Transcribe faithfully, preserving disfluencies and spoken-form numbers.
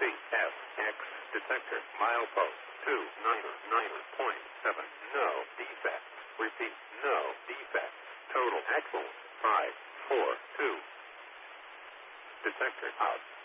F X detector milepost two nine nine point seven. No defects. Repeat, no defects. Total excellent five four two. Detector out.